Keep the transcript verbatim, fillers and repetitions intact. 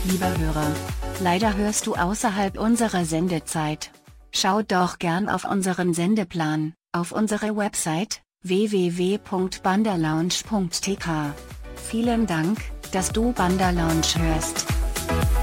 Lieber Hörer, leider hörst du außerhalb unserer Sendezeit. Schau doch gern auf unseren Sendeplan, auf unsere Website w w w punkt bandalounge punkt t k. Vielen Dank, dass du Banderlounge hörst.